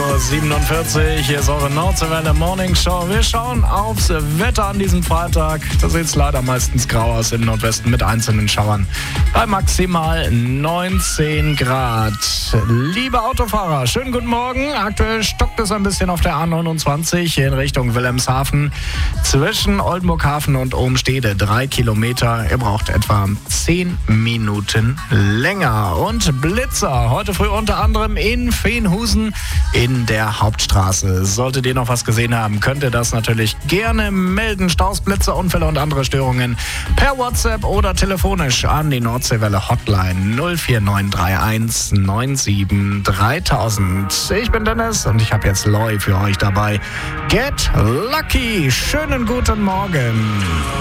7:47 Uhr. Hier ist eure Nordseewelle Morning Show. Wir schauen aufs Wetter an diesem Freitag. Da sieht es leider meistens grau aus im Nordwesten mit einzelnen Schauern. Bei maximal 19 Grad. Liebe Autofahrer, schönen guten Morgen. Aktuell stockt es ein bisschen auf der A29 in Richtung Wilhelmshaven. Zwischen Oldenburghafen und Ohm-Stede 3 Kilometer. Ihr braucht etwa 10 Minuten länger. Und Blitzer heute früh unter anderem in Veenhusen in der Hauptstraße. Solltet ihr noch was gesehen haben, könnt ihr das natürlich gerne melden. Staus, Blitzer, Unfälle und andere Störungen per WhatsApp oder telefonisch an die Nordseewelle Hotline 04931 97 3000. Ich bin Dennis und ich habe jetzt Loy für euch dabei. Get Lucky. Schönen guten Morgen.